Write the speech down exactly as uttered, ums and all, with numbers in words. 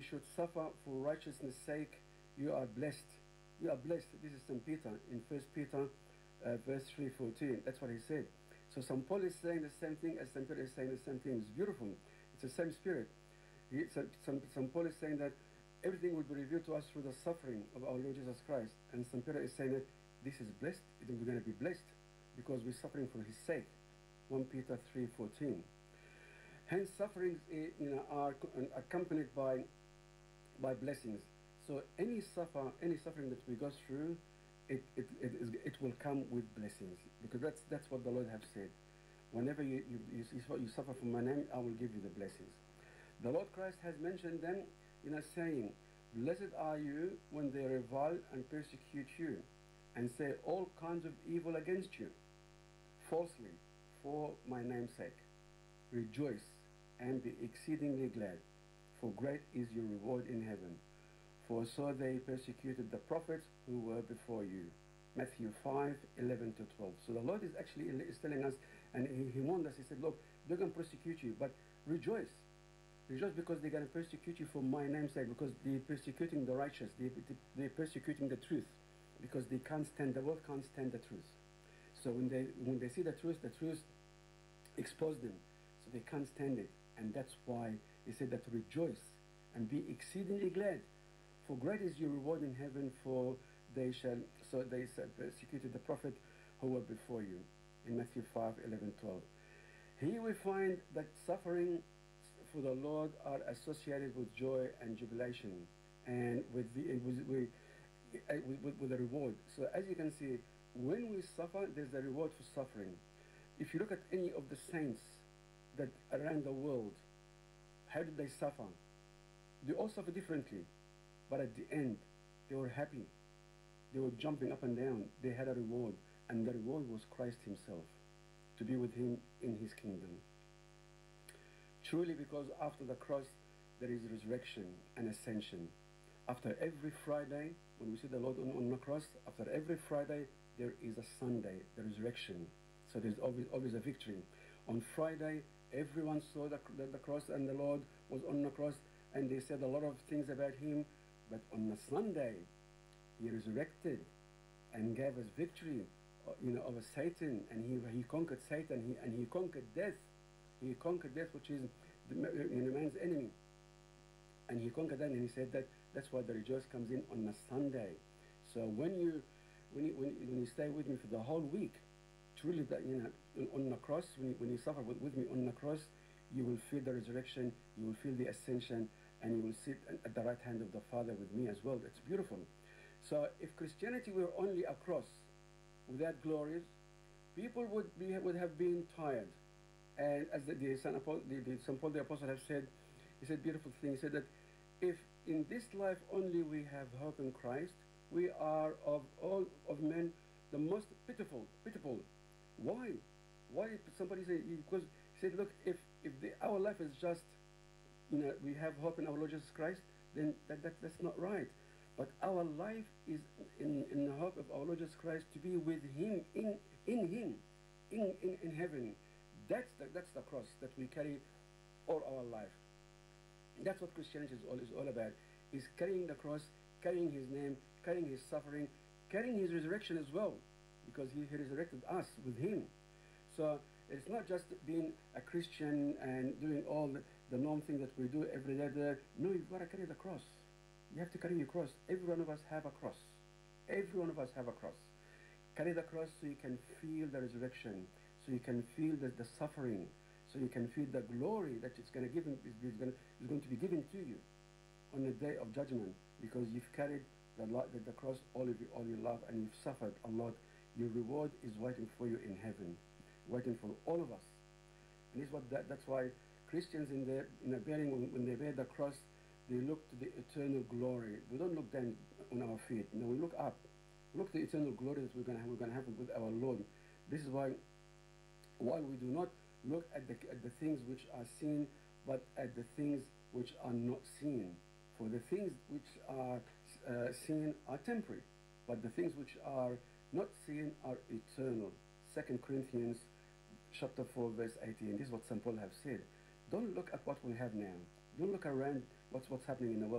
should suffer for righteousness' sake, you are blessed. You are blessed. This is Saint Peter in First Peter uh, verse three fourteen. That's what he said. So Saint Paul is saying the same thing as Saint Peter is saying the same thing. It's beautiful. It's the same spirit. He, Saint Paul is saying that everything will be revealed to us through the suffering of our Lord Jesus Christ. And Saint Peter is saying that this is blessed. We're going to be blessed because we're suffering for his sake. First Peter three fourteen. Hence, sufferings you know, are accompanied by, by blessings. So any suffer, any suffering that we go through, it, it, it, is, it will come with blessings. Because that's, that's what the Lord has said. Whenever you, you, you, you suffer for my name, I will give you the blessings. The Lord Christ has mentioned them in a saying, blessed are you when they revile and persecute you, and say all kinds of evil against you, falsely, for my name's sake. Rejoice and be exceedingly glad, for great is your reward in heaven. For so they persecuted the prophets who were before you. Matthew five, eleven to twelve. So the Lord is actually is telling us, and he, he warned us, he said, look, they're going to persecute you, but rejoice. Rejoice because they're going to persecute you for my name's sake, because they're persecuting the righteous, they, they're persecuting the truth, because they can't stand, the world can't stand the truth. So when they, when they see the truth, the truth exposes them, so they can't stand it. And that's why he said that rejoice and be exceedingly glad, for great is your reward in heaven, for they shall, so they persecuted the prophet who were before you, in Matthew five, eleven, twelve. Here we find that suffering for the Lord are associated with joy and jubilation, and with the with, with, with, with the reward. So as you can see, when we suffer, there's a reward for suffering. If you look at any of the saints that around the world, how did they suffer? They all suffer differently, but at the end, they were happy. They were jumping up and down. They had a reward, and the reward was Christ himself, to be with him in his kingdom. Truly, because after the cross, there is resurrection and ascension. After every Friday, when we see the Lord on, on the cross, after every Friday, there is a Sunday, the resurrection. So there's always, always a victory. On Friday, everyone saw the, the, the cross, and the Lord was on the cross, and they said a lot of things about him. But on the Sunday, he resurrected and gave us victory, you know, over Satan, and he, he conquered Satan, he, and he conquered death. He conquered death, which is the, you know, man's enemy. And he conquered that, and he said that that's why the rejoice comes in on a Sunday. So when you, when you, when you, when you stay with me for the whole week, truly, that you know, on the cross, when you, when you suffer with, with me on the cross, you will feel the resurrection, you will feel the ascension, and you will sit at the right hand of the Father with me as well. That's beautiful. So if Christianity were only a cross without glories, people would be would have been tired. And as the, the, Saint Paul, the, the Saint Paul the Apostle have said, he said beautiful thing. He said that if in this life only we have hope in Christ, we are of all of men the most pitiful, pitiful. Why? Why? Somebody say, because he said, look, if if the, our life is just, you know, we have hope in our Lord Jesus Christ, then that, that that's not right. But our life is in, in the hope of our Lord Jesus Christ, to be with him, in in him, in, in, in heaven. That's the, that's the cross that we carry all our life. That's what Christianity is all, is all about, is carrying the cross, carrying his name, carrying his suffering, carrying his resurrection as well, because he, he resurrected us with him. So it's not just being a Christian and doing all the, the normal things that we do every day. No, you've got to carry the cross. You have to carry your cross. Every one of us have a cross. Every one of us have a cross. Carry the cross so you can feel the resurrection, so you can feel the, the suffering, so you can feel the glory that it's going to give, is going, is going to be given to you on the day of judgment, because you've carried the, the, the cross all of you, all your love, and you've suffered a lot. Your reward is waiting for you in heaven, waiting for all of us. And this is what that, that's why Christians in the in the bearing, when, when they bear the cross, they look to the eternal glory. We don't look down on our feet. No, we look up. Look to the eternal glory that we're going to have, we're going to have with our Lord. This is why why we do not look at the at the things which are seen, but at the things which are not seen. For the things which are uh, seen are temporary, but the things which are not seen are eternal. Second Corinthians chapter four, verse eighteen. This is what Saint Paul have said. Don't look at what we have now. Don't look around what's what's happening in the world.